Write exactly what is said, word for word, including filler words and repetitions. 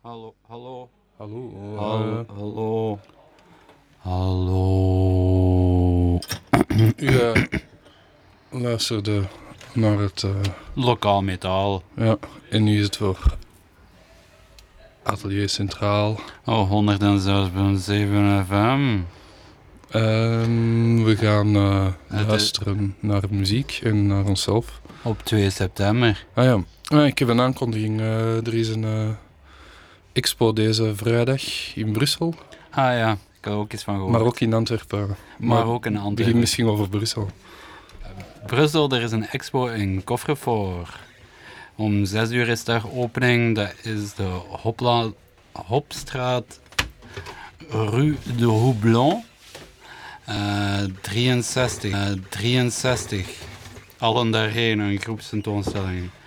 Hallo, hallo. Hallo. Hallo, Uh, hallo. Hallo. u uh, luisterde naar het... Uh, Lokaal metaal. ja, en nu is het voor Atelier Centraal. Oh, honderdzes komma zeven F M. Um, we gaan uh, Het luisteren naar muziek en naar onszelf. Op twee september. Ah ja, ah, ik heb een aankondiging. Uh, er is een uh, expo deze vrijdag in Brussel. Ah ja, ik heb er ook iets van gehoord. Maar ook in Antwerpen. Maar, maar ook in Antwerpen. Begin misschien over Brussel. Brussel, er is een expo in Coffrefort. Om zes uur is daar opening. Dat is de Hopla, Hopstraat Rue de Houblon. Uh, drieënzestig. Uh, drieënzestig. Allen daarheen, een groepstentoonstelling.